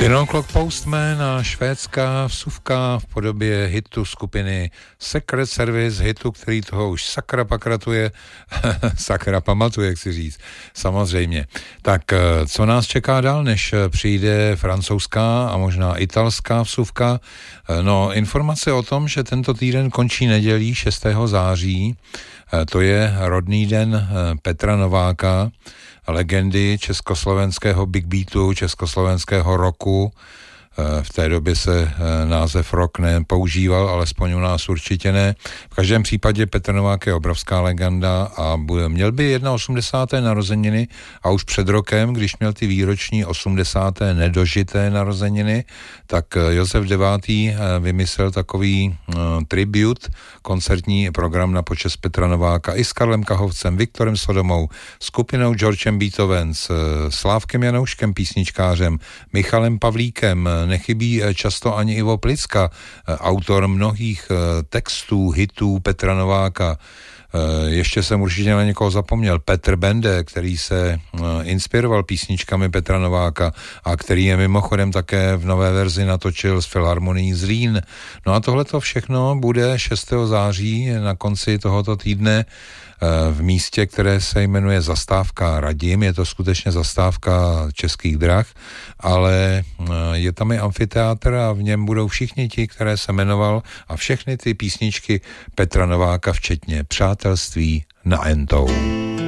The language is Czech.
Jenom Clock Postman a švédská vsuvka v podobě hitu skupiny Secret Service, hitu, který toho už sakra pakratuje, sakra pamatuje, jak si říct, samozřejmě. Tak co nás čeká dál, než přijde francouzská a možná italská vsuvka? No, informace o tom, že tento týden končí nedělí 6. září, to je rodný den Petra Nováka, legendy československého big beatu, československého rocku. V té době se název rock nepoužíval, alespoň u nás určitě ne. V každém případě Petr Novák je obrovská legenda a měl by 81. narozeniny a už před rokem, když měl ty výroční 80. nedožité narozeniny, tak Josef IX. Vymyslel takový tribute, koncertní program na počest Petra Nováka i s Karlem Kahovcem, Viktorem Sodomou, skupinou Georgem Beethovens, Slávkem Janouškem, písničkářem, Michalem Pavlíkem, nechybí často ani Ivo Plicka, autor mnohých textů, hitů Petra Nováka. Ještě jsem určitě na někoho zapomněl. Petr Bende, který se inspiroval písničkami Petra Nováka a který je mimochodem také v nové verzi natočil s Filharmonií Zlín. No a tohleto všechno bude 6. září na konci tohoto týdne v místě, které se jmenuje Zastávka Radim. Je to skutečně zastávka Českých drah, ale je tam i amfiteátr a v něm budou všichni ti, které se jmenoval, a všechny ty písničky Petra Nováka, včetně Přátelství na Entou.